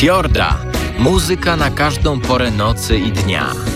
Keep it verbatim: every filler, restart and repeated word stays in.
Fiorda. Muzyka na każdą porę nocy i dnia.